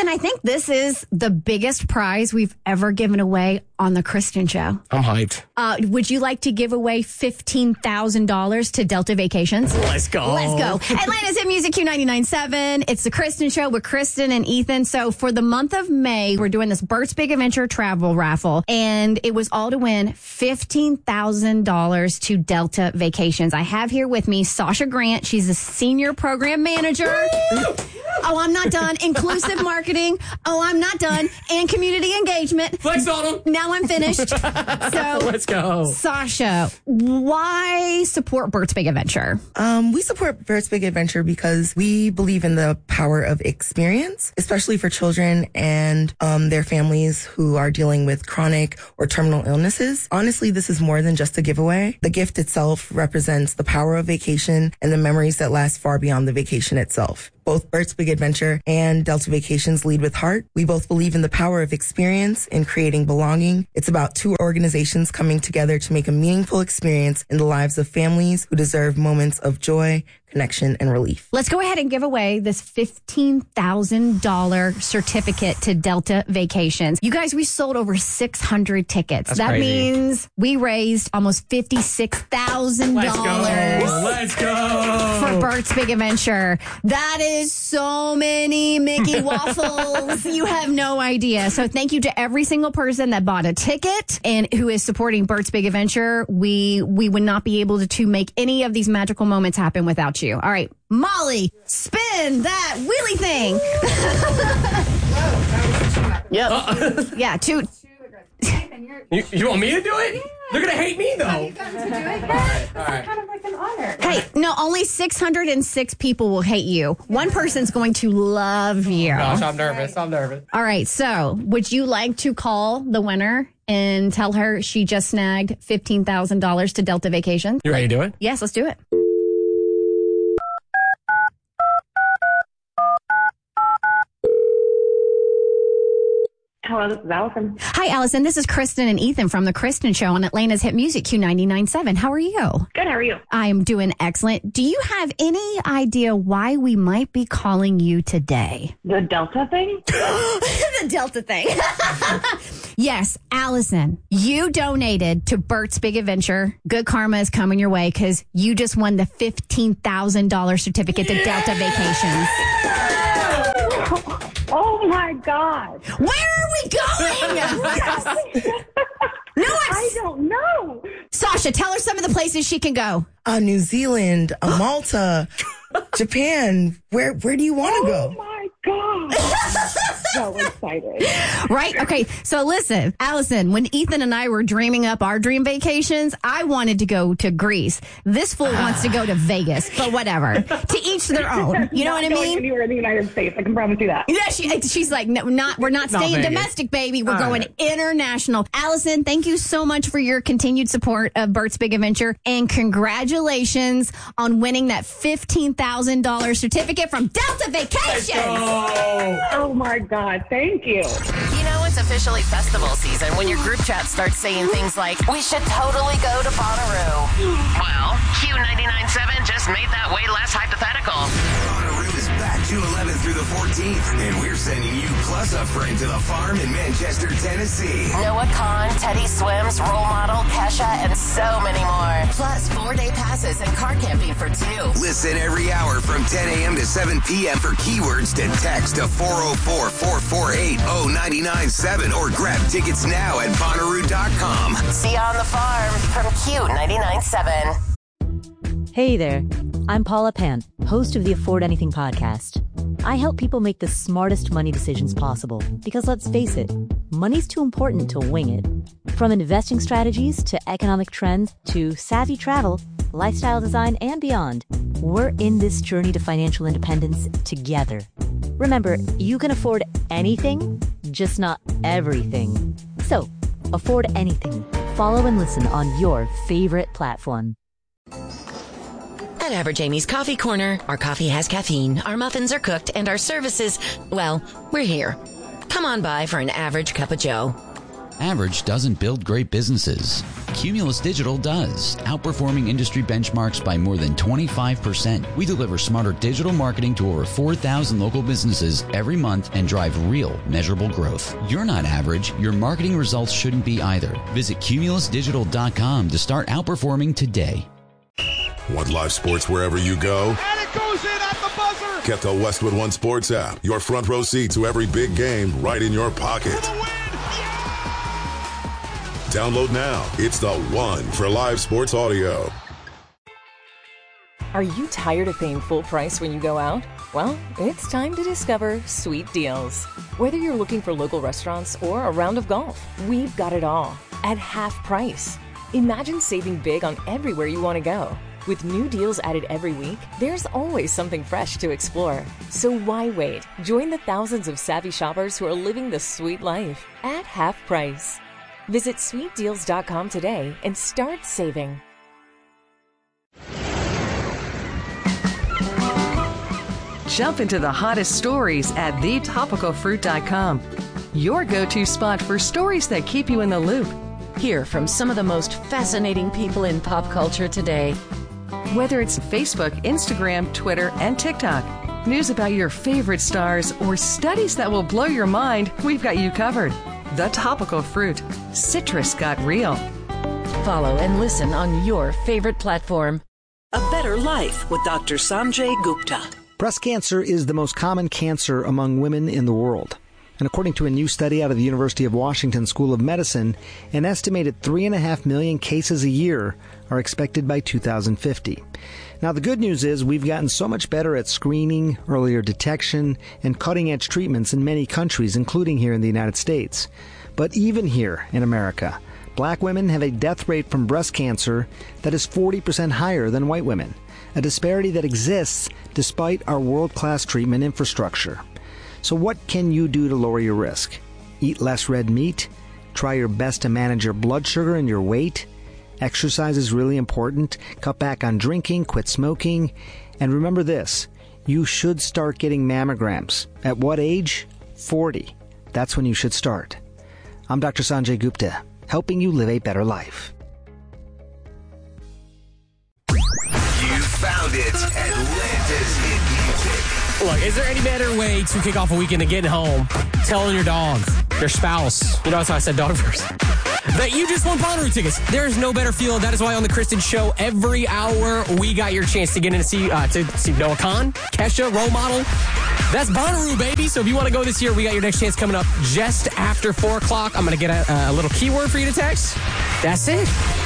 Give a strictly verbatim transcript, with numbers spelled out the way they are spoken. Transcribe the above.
I think this is the biggest prize we've ever given away on the Kristen Show. I'm hyped. Uh, would you like to give away fifteen thousand dollars to Delta Vacations? Let's go. Let's go. Atlanta's Hit Music Q ninety-nine point seven. It's the Kristen Show with Kristen and Ethan. So for the month of May, we're doing this Bert's Big Adventure travel raffle, and it was all to win fifteen thousand dollars to Delta Vacations. I have here with me Sasha Grant. She's a senior program manager. Oh, I'm not done. Inclusive marketing. Oh, I'm not done. And community engagement. Flex on them. Now I'm finished. So let's go. Sasha, why support Bert's Big Adventure? Um, we support Bert's Big Adventure because we believe in the power of experience, especially for children and um, their families who are dealing with chronic or terminal illnesses. Honestly, this is more than just a giveaway. The gift itself represents the power of vacation and the memories that last far beyond the vacation itself. Both Bert's Big Adventure and Delta Vacations lead with heart. We both believe in the power of experience in creating belonging. It's about two organizations coming together to make a meaningful experience in the lives of families who deserve moments of joy, connection, and relief. Let's go ahead and give away this fifteen thousand dollars certificate to Delta Vacations. You guys, we sold over six hundred tickets. That's that crazy. means we raised almost fifty-six thousand dollars. Let's go. Let's go. For Bert's Big Adventure. That is so many Mickey waffles. You have no idea. So thank you to every single person that bought a ticket and who is supporting Bert's Big Adventure. We we would not be able to, to make any of these magical moments happen without you. All right, Molly, spin that wheelie thing. Yep. Uh, yeah, two. You, you want me to do it? They're going to hate me, though. Have you gotten to do it yet? All right, It's all right. kind of like an honor. Hey, no, only six hundred six people will hate you. One person's going to love you. Gosh, I'm nervous. I'm nervous. All right, so would you like to call the winner and tell her she just snagged fifteen thousand dollars to Delta Vacations? You ready to do it? Yes, let's do it. Hello, this is Allison. Hi, Allison. This is Kristen and Ethan from The Kristen Show on Atlanta's Hit Music Q ninety-nine point seven. How are you? Good, how are you? I am doing excellent. Do you have any idea why we might be calling you today? The Delta thing? The Delta thing. Yes, Allison, you donated to Bert's Big Adventure. Good karma is coming your way because you just won the fifteen thousand dollars certificate to Delta Vacations. Oh my God. Where are we going? No, I'm... I don't know. Sasha, tell her some of the places she can go. Uh, New Zealand, uh, Malta, Japan. Where where do you want to Oh go? my God. So excited. Right? Okay. So listen, Allison, when Ethan and I were dreaming up our dream vacations, I wanted to go to Greece. This fool wants to go to Vegas, but whatever. To each their own. You know what I Not going mean? anywhere in the United States. I can promise you that. Yeah, she, she's like, no, not we're not Not staying Vegas. domestic, baby. We're All going right. international. Allison, thank you so much for your continued support of Bert's Big Adventure, and congratulations on winning that fifteen thousand dollars certificate from Delta Vacations. Oh. Oh my God. Thank you. You know it's officially festival season when your group chat starts saying things like, we should totally go to Bonnaroo. Well, Q ninety-nine point seven just made that way less hypothetical. Bonnaroo is back June eleventh through the fourteenth, and we're sending you plus a friend to the farm in Manchester, Tennessee. Noah Kahn, Teddy Swims, Role Model, Kesha, and so many more. Plus four-day passes and car camping for two. Listen every hour from ten a.m. to seven p.m. for keywords to text to four oh four, four four eight, oh nine nine seven or grab tickets now at Bonnaroo dot com. See you on the farm from Q ninety-nine point seven. Hey there, I'm Paula Pant, host of the Afford Anything podcast. I help people make the smartest money decisions possible because let's face it, money's too important to wing it. From investing strategies to economic trends to savvy travel, lifestyle design, and beyond, we're in this journey to financial independence together. Remember, you can afford anything, just not everything. So, afford anything. Follow and listen on your favorite platform. At Average Amy's Coffee Corner, our coffee has caffeine, our muffins are cooked, and our services, well, we're here. Come on by for an average cup of joe. Average doesn't build great businesses. Cumulus Digital does, outperforming industry benchmarks by more than twenty-five percent. We deliver smarter digital marketing to over four thousand local businesses every month and drive real, measurable growth. You're not average. Your marketing results shouldn't be either. Visit cumulus digital dot com to start outperforming today. Want live sports wherever you go? And it goes in at the buzzer! Get the Westwood One Sports app. Your front row seat to every big game right in your pocket. For the win! Yeah! Download now. It's the one for live sports audio. Are you tired of paying full price when you go out? Well, it's time to discover Sweet Deals. Whether you're looking for local restaurants or a round of golf, we've got it all at half price. Imagine saving big on everywhere you want to go. With new deals added every week, there's always something fresh to explore. So why wait? Join the thousands of savvy shoppers who are living the sweet life at half price. Visit sweet deals dot com today and start saving. Jump into the hottest stories at the topical fruit dot com. Your go-to spot for stories that keep you in the loop. Hear from some of the most fascinating people in pop culture today. Whether it's Facebook, Instagram, Twitter, and TikTok, news about your favorite stars, or studies that will blow your mind, we've got you covered. The Topical Fruit. Citrus got real. Follow and listen on your favorite platform. A Better Life with Doctor Sanjay Gupta. Breast cancer is the most common cancer among women in the world. And according to a new study out of the University of Washington School of Medicine, an estimated three and a half million cases a year are expected by two thousand fifty. Now, the good news is we've gotten so much better at screening, earlier detection, and cutting-edge treatments in many countries, including here in the United States. But even here in America, black women have a death rate from breast cancer that is forty percent higher than white women, a disparity that exists despite our world-class treatment infrastructure. So what can you do to lower your risk? Eat less red meat? Try your best to manage your blood sugar and your weight? Exercise is really important. Cut back on drinking, quit smoking. And remember this, you should start getting mammograms. At what age? forty. That's when you should start. I'm Doctor Sanjay Gupta, helping you live a better life. You found it, Atlanta's hit music. Look, is there any better way to kick off a weekend than getting home, telling your dog, your spouse, you know, that's why I said dog first, that you just won Bonnaroo tickets? There is no better feeling. That is why on the Kristen Show, every hour we got your chance to get in to see, uh, to see Noah Khan, Kesha, Role Model. That's Bonnaroo, baby. So if you want to go this year, we got your next chance coming up just after four o'clock. I'm going to get a, a little keyword for you to text. That's it.